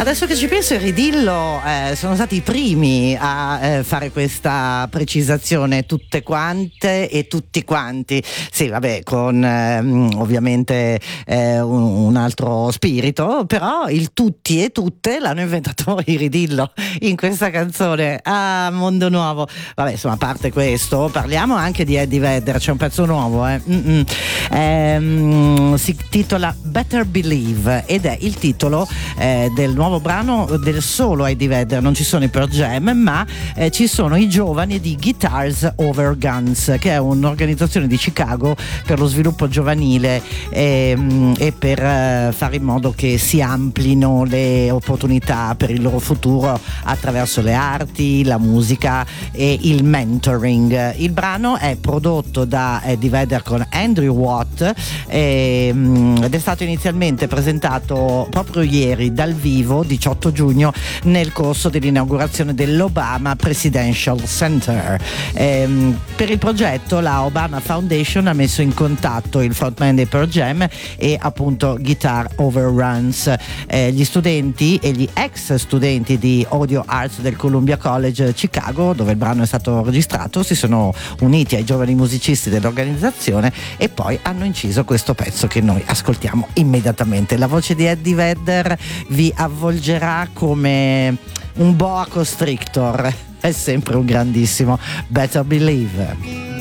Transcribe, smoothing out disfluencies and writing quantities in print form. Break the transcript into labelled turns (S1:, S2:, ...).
S1: Adesso che ci penso, i Ridillo sono stati i primi a fare questa precisazione, tutte quante e tutti quanti. Sì, vabbè, con ovviamente un altro spirito, però il tutti e tutte l'hanno inventato i Ridillo in questa canzone. Ah, mondo nuovo. Vabbè, insomma, a parte questo, parliamo anche di Eddie Vedder, c'è un pezzo nuovo, si titola Better Believe ed è il titolo del nuovo brano del solo Eddie Vedder. Non ci sono i Pearl Jam, ma ci sono i giovani di Guitars Over Guns, che è un'organizzazione di Chicago per lo sviluppo giovanile e per fare in modo che si amplino le opportunità per il loro futuro attraverso le arti, la musica e il mentoring. Il brano è prodotto da Eddie Vedder con Andrew Watt ed è stato inizialmente presentato proprio ieri dal vivo, 18 giugno, nel corso dell'inaugurazione dell'Obama Presidential Center. Per il progetto la Obama Foundation ha messo in contatto il frontman dei Pearl Jam e appunto Guitar Overruns. Gli studenti e gli ex studenti di Audio Arts del Columbia College Chicago, dove il brano è stato registrato, si sono uniti ai giovani musicisti dell'organizzazione e poi hanno inciso questo pezzo che noi ascoltiamo immediatamente. La voce di Eddie Vedder vi avvolgerà come un boa constrictor, è sempre un grandissimo Better Believe.